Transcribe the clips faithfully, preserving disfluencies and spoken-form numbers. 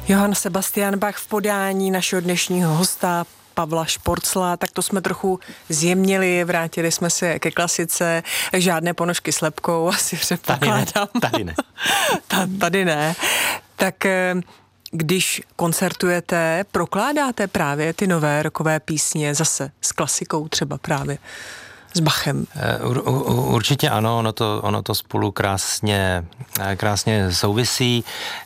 Johann Sebastian Bach v podání našeho dnešního hosta Pavla Šporcla, tak to jsme trochu zjemnili, vrátili jsme se ke klasice, žádné ponožky s lebkou, asi předpokládám. Tady ne. Tady ne. Tady ne. Tak když koncertujete, prokládáte právě ty nové rockové písně zase s klasikou třeba právě? S Bachem. Ur, určitě ano, ono to, ono to spolu krásně, krásně souvisí.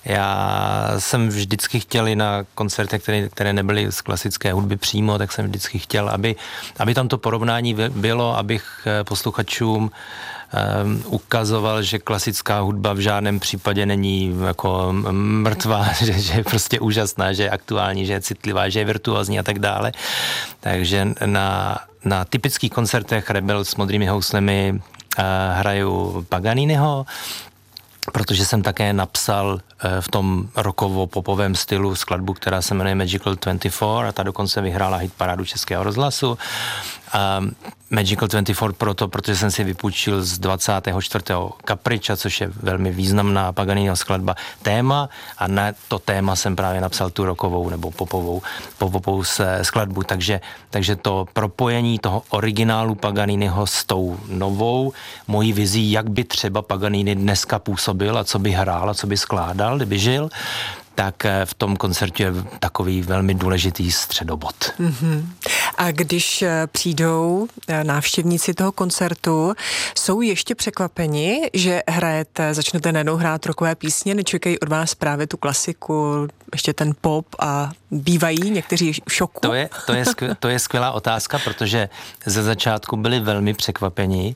Já jsem vždycky chtěl i na koncertech, které, které nebyly z klasické hudby přímo, tak jsem vždycky chtěl, aby, aby tam to porovnání bylo, abych posluchačům Um, ukazoval, že klasická hudba v žádném případě není jako mrtvá, že, že je prostě úžasná, že je aktuální, že je citlivá, že je virtuózní a tak dále. Takže na, na typických koncertech Rebel s modrými houslemi uh, hraju Paganiniho, protože jsem také napsal v tom rockovo-popovém stylu skladbu, která se jmenuje Magical dvacet čtyři a ta dokonce vyhrála hitparádu Českého rozhlasu. Um, Magical dvacet čtyři proto, protože jsem si vypůjčil z dvacátého čtvrtého Capriccia, což je velmi významná Paganiniho skladba, téma a na to téma jsem právě napsal tu rockovou nebo popovou, popovou skladbu, takže, takže to propojení toho originálu Paganiniho s tou novou mojí vizí, jak by třeba Paganini dneska působil a co by hrál a co by skládal, kdyby žil, tak v tom koncertu je takový velmi důležitý středobod. Mm-hmm. A když přijdou návštěvníci toho koncertu, jsou ještě překvapeni, že hrajete, začnete najednou hrát rockové písně, nečekají od vás právě tu klasiku, ještě ten pop a bývají někteří v šoku? To je, to je, skvěl, to je skvělá otázka, protože ze začátku byli velmi překvapeni.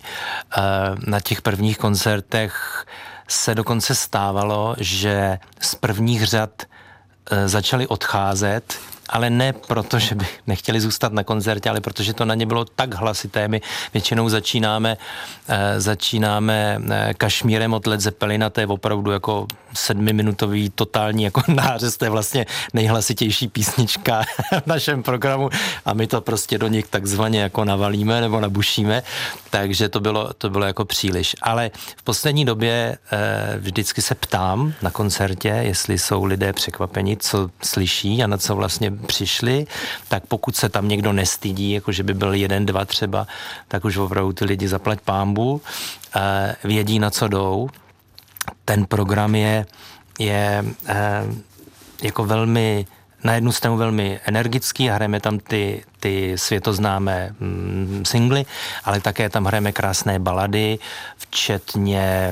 Na těch prvních koncertech se dokonce stávalo, že z prvních řad e, začali odcházet, ale ne proto, že by nechtěli zůstat na koncertě, ale protože to na ně bylo tak hlasité. My většinou začínáme, e, začínáme e, Kašmírem od Led Zeppelina, to je opravdu jako sedmiminutový totální jako nářez, to je vlastně nejhlasitější písnička v našem programu a my to prostě do nich takzvaně jako navalíme nebo nabušíme, takže to bylo, to bylo jako příliš. Ale v poslední době e, vždycky se ptám na koncertě, jestli jsou lidé překvapeni, co slyší a na co vlastně přišli, tak pokud se tam někdo nestydí, jako že by byl jeden, dva třeba, tak už opravdu ty lidi zaplať pánbu, e, vědí, na co jdou. Ten program je, je e, jako velmi, na jednu stranu velmi energický, hrajeme tam ty, ty světoznámé mm, singly, ale také tam hrajeme krásné balady, včetně e,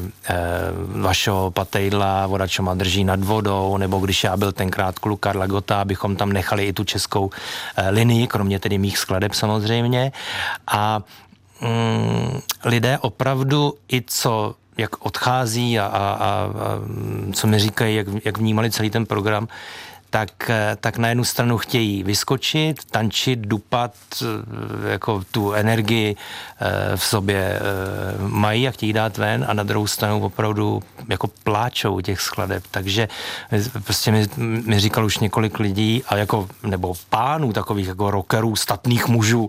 vašeho Patejdla, Voda, čo ma drží nad vodou, nebo Když já byl tenkrát kluk Karla Gotta, abychom tam nechali i tu českou e, linii, kromě tedy mých skladeb samozřejmě. A mm, lidé opravdu i co jak odchází a, a, a co mi říkají, jak, jak vnímali celý ten program, tak, tak na jednu stranu chtějí vyskočit, tančit, dupat, jako tu energii v sobě mají a chtějí dát ven a na druhou stranu opravdu jako pláčou těch skladeb. Takže prostě mi, mi říkal už několik lidí a jako, nebo pánů takových jako rockerů, statných mužů,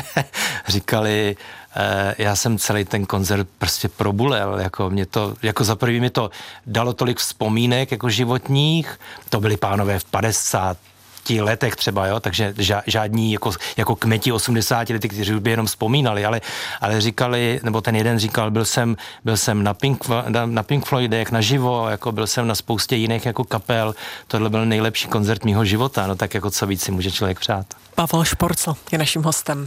říkali, já jsem celý ten koncert prostě probulel, jako mě to, jako za prvý mi to dalo tolik vzpomínek jako životních, to byli pánové v padesáti letech třeba, jo, takže žádní jako, jako kmeti osmdesáti lety, kteří už by jenom vzpomínali, ale, ale říkali, nebo ten jeden říkal, byl jsem, byl jsem na Pink, na, na Pink Floydech naživo, jako byl jsem na spoustě jiných jako kapel, tohle byl nejlepší koncert mýho života, no tak jako co víc si může člověk přát. Pavel Šporcl je naším hostem.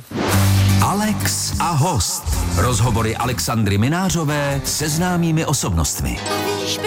Alex a host. Rozhovory Alexandry Minářové se známými osobnostmi.